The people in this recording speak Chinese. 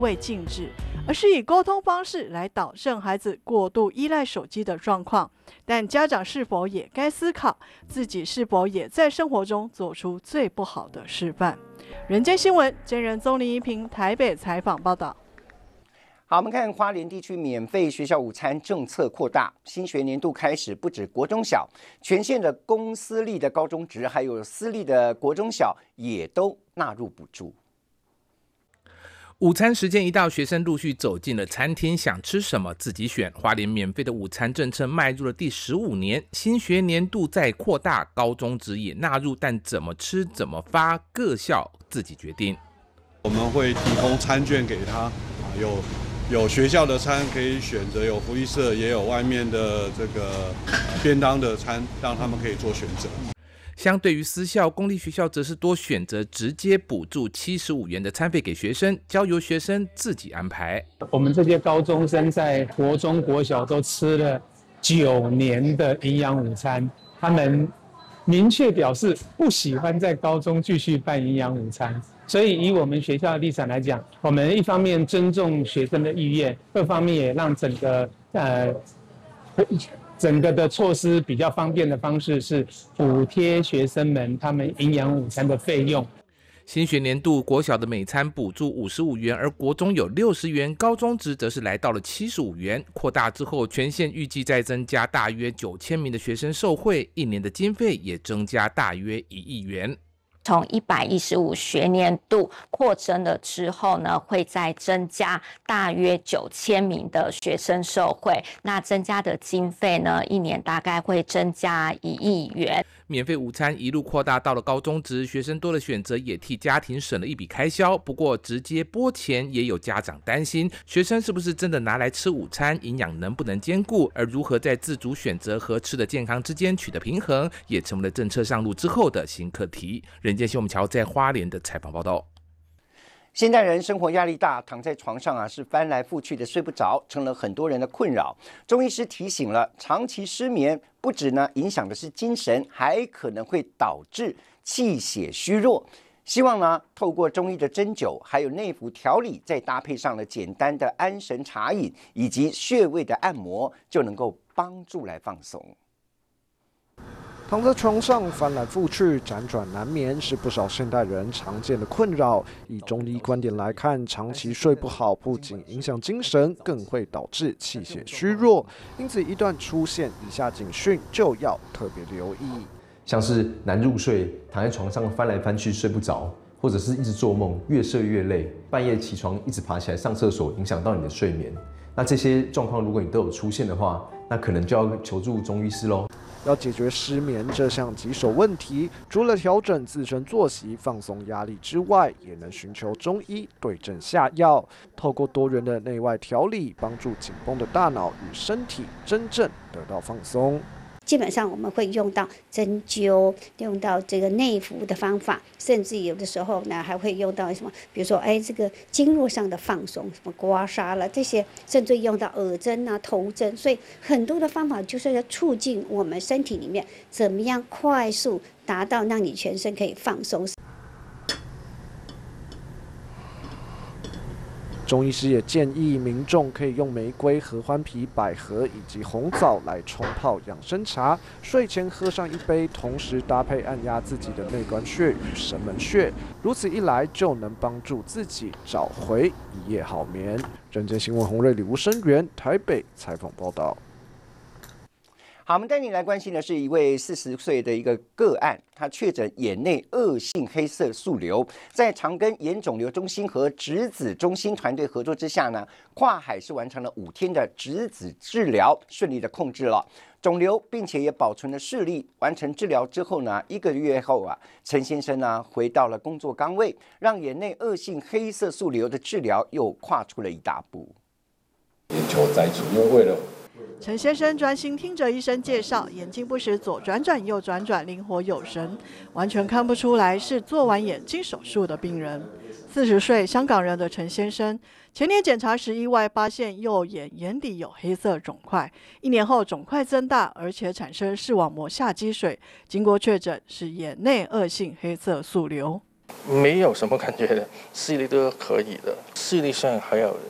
未禁止，而是以沟通方式来导正孩子过度依赖手机的状况。但家长是否也该思考，自己是否也在生活中做出最不好的示范？人间新闻真人综林一平台北采访报道。 好，我们看花莲地区免费学校午餐政策扩大，新学年度开始，不止国中小，全县的公私立的高中职，还有私立的国中小也都纳入补助。 午餐时间一到，学生陆续走进了餐厅，想吃什么自己选。花莲免费的午餐政策迈入了第15年，新学年度再扩大，高中职也纳入，但怎么吃怎么发，各校自己决定。 我们会提供餐券给他，有学校的餐可以选择，有福利社也有外面的这个便当的餐，让他们可以做选择。 相对于私校，公立学校则是多选择直接补助75元的餐费给学生，交由学生自己安排。 我们这些高中生在国中、国小都吃了9年的营养午餐，他们明确表示不喜欢在高中继续办营养午餐。所以以我们学校的立场来讲，我们一方面尊重学生的意愿，二方面也让整个的措施比较方便的方式是补贴学生们他们营养午餐的费用。 新学年度国小的每餐补助55元，而国中有60元，高中职则是来到了75元。扩大之后，全县预计再增加大约9000名的学生受惠，一年的经费也增加大约1亿元。 从115学年度扩增了之后呢，会再增加大约9000名的学生受惠。那增加的经费呢，一年大概会增加1亿元。 免费午餐一路扩大到了高中职，学生多了选择，也替家庭省了一笔开销。不过直接拨钱，也有家长担心，学生是不是真的拿来吃午餐，营养能不能兼顾？而如何在自主选择和吃的健康之间取得平衡，也成为了政策上路之后的新课题。人间新闻桥在花莲的采访报道。 现代人生活压力大，躺在床上是翻来覆去的睡不着，成了很多人的困扰。中医师提醒了，长期失眠不止影响的是精神，还可能会导致气血虚弱。希望透过中医的针灸，还有内服调理，再搭配上了简单的安神茶饮以及穴位的按摩，就能够帮助来放松。 躺在床上翻来覆去、辗转难眠，是不少现代人常见的困扰。以中医观点来看，长期睡不好不仅影响精神，更会导致气血虚弱。因此，一旦出现以下警讯，就要特别留意。 像是难入睡，躺在床上翻来翻去睡不着，或者是一直做梦，越睡越累，半夜起床一直爬起来上厕所，影响到你的睡眠。那这些状况，如果你都有出现的话，那可能就要求助中医师喽。 要解决失眠这项棘手问题，除了调整自身作息、放松压力之外，也能寻求中医对症下药，透过多元的内外调理，帮助紧绷的大脑与身体真正得到放松。 基本上我们会用到针灸，用到这个内服的方法，甚至有的时候呢还会用到什么，比如说这个经络上的放松，什么刮痧了这些，甚至用到耳针啊、头针，所以很多的方法就是要促进我们身体里面怎么样快速达到让你全身可以放松。 中医师也建议民众可以用玫瑰、合欢皮、百合以及红枣来冲泡养生茶，睡前喝上一杯，同时搭配按压自己的内关穴与神门穴，如此一来就能帮助自己找回一夜好眠。人间新闻洪瑞、李吴声源台北采访报道。 好，我们带你来关心的是一位40岁的一个个案，他确诊眼内恶性黑色素瘤，在长庚眼肿瘤中心和质子中心团队合作之下跨海是完成了5天的质子治疗，顺利的控制了肿瘤，并且也保存了视力。完成治疗之后1个月后陈先生回到了工作岗位，让眼内恶性黑色素瘤的治疗又跨出了一大步。 眼球摘除，因为为了陈先生专心听着医生介绍，眼睛不时左转转右转转，灵活有神，完全看不出来是做完眼睛手术的病人。40岁香港人的陈先生，前年检查时意外发现右眼眼底有黑色肿块，1年后肿块增大，而且产生视网膜下积水，经过确诊是眼内恶性黑色素瘤。 没有什么感觉的，视力都可以的。视力上还有